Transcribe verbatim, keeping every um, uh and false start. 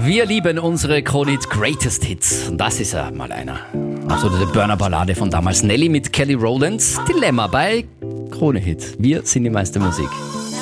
Wir lieben unsere Krone-Hit Greatest Hits. Und das ist ja mal einer. Also die Burner-Ballade von damals. Nelly mit Kelly Rowlands. Dilemma bei Krone-Hit. Wir sind die meiste Musik.